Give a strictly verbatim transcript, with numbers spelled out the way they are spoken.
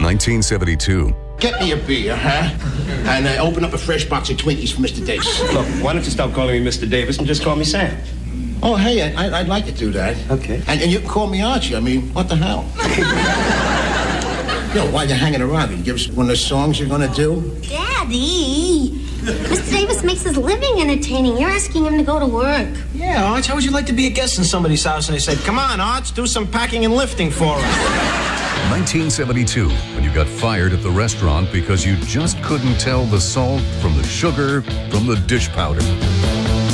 nineteen seventy-two. Get me a beer, huh? And uh, open up a fresh box of Twinkies for Mister Davis. Look, why don't you stop calling me Mister Davis and just call me Sam? Oh, hey, I, I'd like to do that. Okay. And, and you can call me Archie. I mean, what the hell? Yo, while you're hanging around, can you give us one of the songs you're gonna do? Daddy! Mister Davis makes his living entertaining. You're asking him to go to work. Yeah, Arch, how would you like to be a guest in somebody's house and they said, come on, Arch, do some packing and lifting for us? nineteen seventy-two, when you got fired at the restaurant because you just couldn't tell the salt from the sugar from the dish powder.